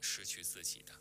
失去自己的。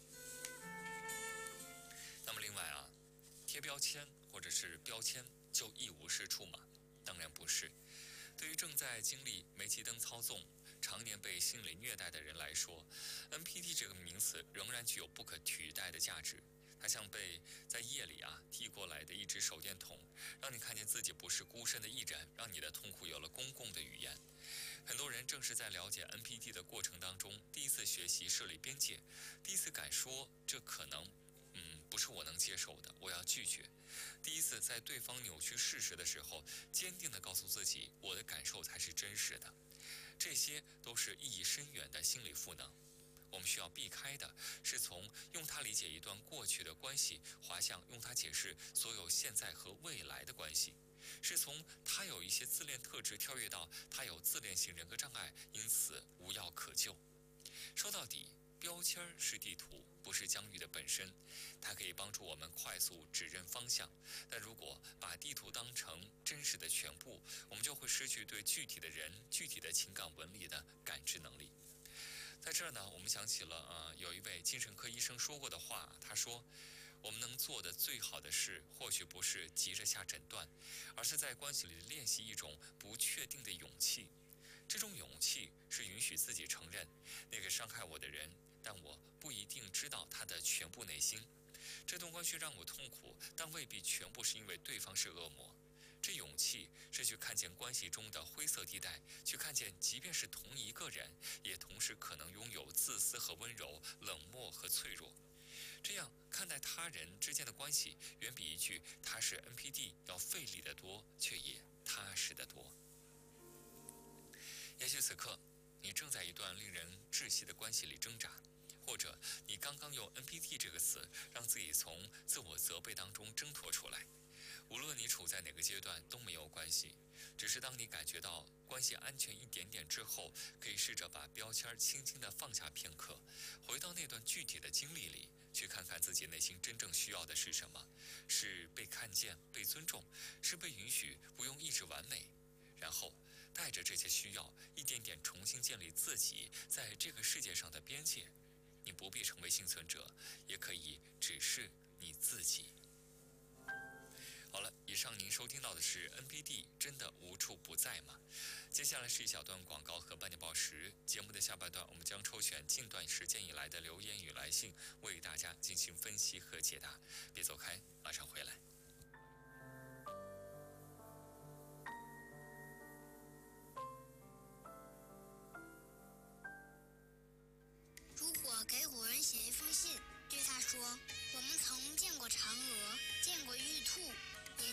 那么另外啊，贴标签或者是标签就一无是处吗？当然不是。对于正在经历煤气灯操纵、常年被心理虐待的人来说， NPD 这个名词仍然具有不可取代的价值。它像被在夜里递过来的一只手电筒，让你看见自己不是孤身的一人，让你的痛苦有了公共的语言。很多人正是在了解 NPD 的过程当中，第一次学习设立边界，第一次敢说这可能不是我能接受的，我要拒绝。第一次在对方扭曲事实的时候，坚定地告诉自己，我的感受才是真实的。这些都是意义深远的心理赋能。我们需要避开的是从用它理解一段过去的关系，滑向用它解释所有现在和未来的关系，是从他有一些自恋特质跳跃到他有自恋型人格障碍，因此无药可救。说到底，标签是地图，不是疆域的本身，它可以帮助我们快速指认方向，但如果把地图当成真实的全部，我们就会失去对具体的人、具体的情感纹理的感知能力。在这儿呢，我们想起了有一位精神科医生说过的话，他说，我们能做的最好的事，或许不是急着下诊断，而是在关系里练习一种不确定的勇气。这种勇气是允许自己承认那个伤害我的人，但我不一定知道他的全部内心。这段关系让我痛苦，但未必全部是因为对方是恶魔。这勇气是去看见关系中的灰色地带，去看见即便是同一个人，也同时可能拥有自私和温柔、冷漠和脆弱。这样看待他人之间的关系，远比一句他是 NPD 要费力得多，却也踏实得多。也许此刻你正在一段令人窒息的关系里挣扎，或者你刚刚用 NPD 这个词让自己从自我责备当中挣脱出来。无论你处在哪个阶段都没有关系，只是当你感觉到关系安全一点点之后，可以试着把标签轻轻地放下片刻，回到那段具体的经历里，去看看自己内心真正需要的是什么，是被看见、被尊重，是被允许不用一直完美，然后带着这些需要，一点点重新建立自己在这个世界上的边界。你不必成为幸存者，也可以只是你自己。好了，以上您收听到的是 NPD 真的无处不在吗？接下来是一小段广告和半点报时。节目的下半段，我们将抽选近段时间以来的留言与来信，为大家进行分析和解答。别走开，马上回来。